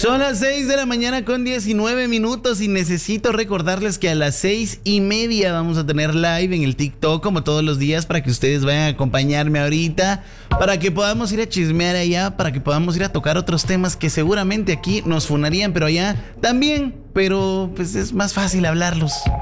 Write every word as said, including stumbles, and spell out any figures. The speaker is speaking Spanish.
Son las seis de la mañana con diecinueve minutos y necesito recordarles que a las seis y media vamos a tener live en el TikTok como todos los días para que ustedes vayan a acompañarme ahorita, para que podamos ir a chismear allá, para que podamos ir a tocar otros temas que seguramente aquí nos funarían, pero allá también, pero pues es más fácil hablarlos.